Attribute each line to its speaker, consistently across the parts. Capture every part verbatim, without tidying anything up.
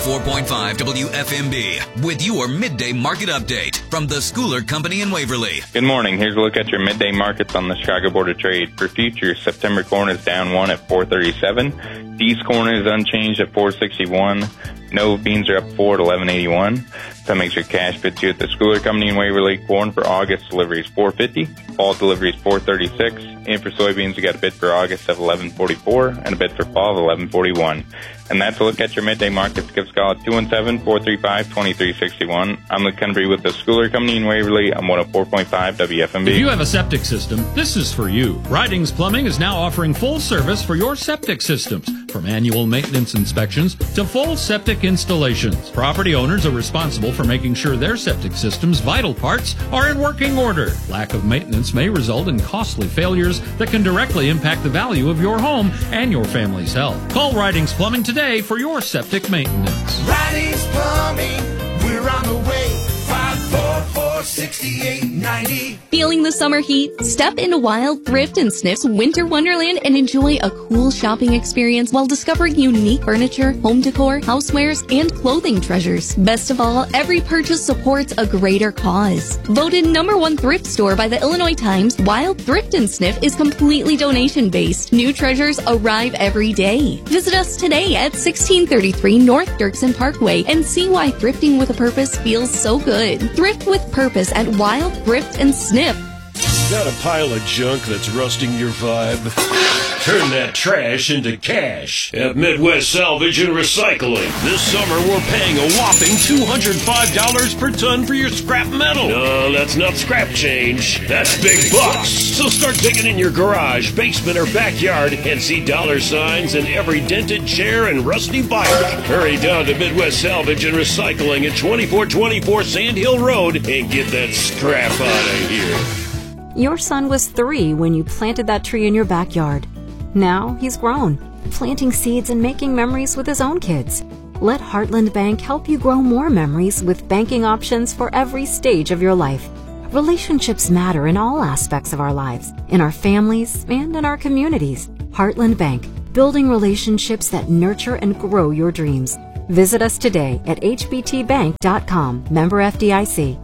Speaker 1: four point five W F M B with your midday market update from the Schooler Company in Waverly.
Speaker 2: Good morning. Here's a look at your midday markets on the Chicago Board of Trade. For futures, September corn is down one at four thirty-seven. East corn is unchanged at four sixty-one. Nova beans are up four at eleven eighty-one. That makes your cash bid you at the Schooler Company in Waverly. Corn for August delivery is four fifty. Fall delivery is four thirty-six. And for soybeans, we got a bid for August of eleven forty-four and a bid for fall of eleven forty-one. And that's a look at your midday markets. Give us a call at two one seven, four three five, two three six one. I'm Luke Kennebury with the Schooler Company in Waverly. I'm one oh four point five W F M B.
Speaker 3: If you have a septic system, this is for you. Ridings Plumbing is now offering full service for your septic systems, from annual maintenance inspections to full septic installations. Property owners are responsible for making sure their septic system's vital parts are in working order. Lack of maintenance may result in costly failures that can directly impact the value of your home and your family's health. Call Ridings Plumbing today for your septic maintenance.
Speaker 4: Ridings Plumbing, we're on the way. five four four, six eight nine zero.
Speaker 5: Feeling the summer heat? Step into Wild Thrift and Sniff's Winter Wonderland and enjoy a cool shopping experience while discovering unique furniture, home decor, housewares, and clothing treasures. Best of all, every purchase supports a greater cause. Voted number one thrift store by the Illinois Times, Wild Thrift and Sniff is completely donation-based. New treasures arrive every day. Visit us today at sixteen thirty-three North Dirksen Parkway and see why thrifting with a purpose feels so good. Thrift with purpose at Wild Thrift and Sniff.
Speaker 6: Got a pile of junk that's rusting your vibe? Turn that trash into cash at Midwest Salvage and Recycling. This summer, we're paying a whopping two hundred five dollars per ton for your scrap metal. No, that's not scrap change. That's big bucks. So start digging in your garage, basement, or backyard and see dollar signs in every dented chair and rusty bike. Hurry down to Midwest Salvage and Recycling at twenty-four twenty-four Sand Hill Road and get that scrap out of here.
Speaker 7: Your son was three when you planted that tree in your backyard. Now he's grown, planting seeds and making memories with his own kids. Let Heartland Bank help you grow more memories with banking options for every stage of your life. Relationships matter in all aspects of our lives, in our families, and in our communities. Heartland Bank, building relationships that nurture and grow your dreams. Visit us today at h b t bank dot com, member F D I C.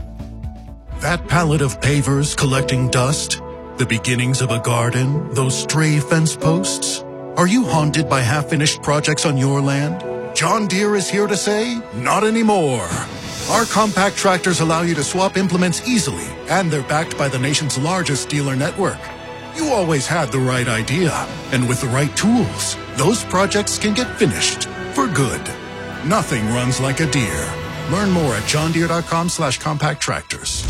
Speaker 8: That pallet of pavers collecting dust? The beginnings of a garden? Those stray fence posts? Are you haunted by half-finished projects on your land? John Deere is here to say, not anymore. Our compact tractors allow you to swap implements easily, and they're backed by the nation's largest dealer network. You always had the right idea, and with the right tools, those projects can get finished for good. Nothing runs like a Deere. Learn more at johndeere.com slash compact tractors.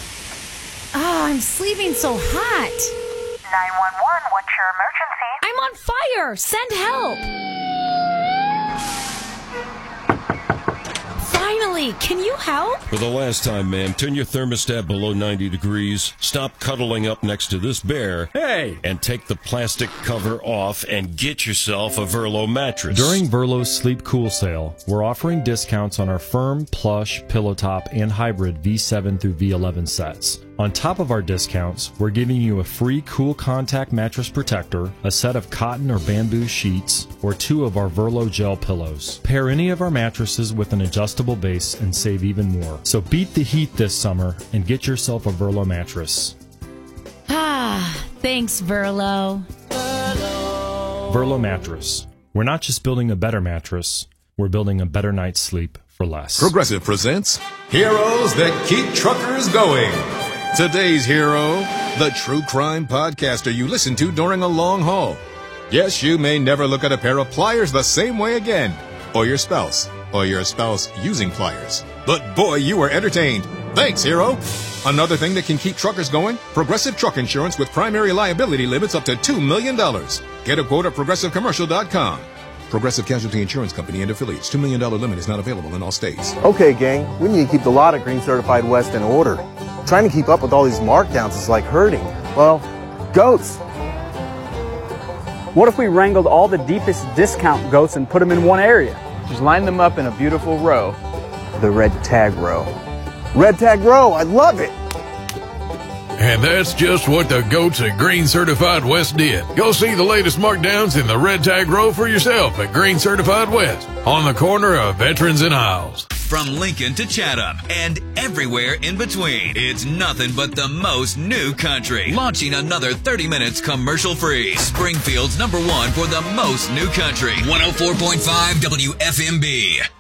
Speaker 9: Oh, I'm sleeping so hot.
Speaker 10: nine one one, what's your emergency?
Speaker 9: I'm on fire. Send help. Finally, can you help?
Speaker 6: For the last time, ma'am, turn your thermostat below ninety degrees, stop cuddling up next to this bear,
Speaker 3: Hey!
Speaker 6: and take the plastic cover off and get yourself a Verlo mattress.
Speaker 11: During Verlo's Sleep Cool sale, we're offering discounts on our firm, plush, pillow top, and hybrid V seven through V eleven sets. On top of our discounts, we're giving you a free Cool Contact mattress protector, a set of cotton or bamboo sheets, or two of our Verlo gel pillows. Pair any of our mattresses with an adjustable base and save even more. So beat the heat this summer and get yourself a Verlo mattress.
Speaker 9: Ah, thanks, Verlo.
Speaker 11: Verlo mattress. We're not just building a better mattress, we're building a better night's sleep for less.
Speaker 12: Progressive presents Heroes That Keep Truckers Going. Today's hero, the true crime podcaster you listen to during a long haul. Yes, you may never look at a pair of pliers the same way again, or your spouse, or your spouse using pliers. But boy, you were entertained. Thanks, hero. Another thing that can keep truckers going, Progressive Truck Insurance with primary liability limits up to two million dollars. Get a quote at progressive commercial dot com. Progressive Casualty Insurance Company and affiliates. two million dollars limit is not available in all states.
Speaker 13: Okay, gang, we need to keep the lot of Green Certified West in order. Trying to keep up with all these markdowns is like herding, well, goats.
Speaker 14: What if we wrangled all the deepest discount goats and put them in one area?
Speaker 15: Just line them up in a beautiful row.
Speaker 13: The red tag row. Red tag row, I love it.
Speaker 16: And that's just what the goats at Green Certified West did. Go see the latest markdowns in the red tag row for yourself at Green Certified West on the corner of Veterans and Isles.
Speaker 1: From Lincoln to Chatham and everywhere in between, it's nothing but the most new country. Launching another thirty minutes commercial free. Springfield's number one for the most new country. one oh four point five W F M B.